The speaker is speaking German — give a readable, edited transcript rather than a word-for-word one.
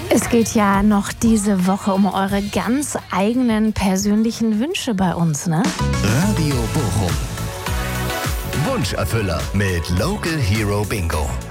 Es geht ja noch diese Woche um eure ganz eigenen persönlichen Wünsche bei uns, ne? Radio Bochum. Wunscherfüller mit Local Hero Bingo.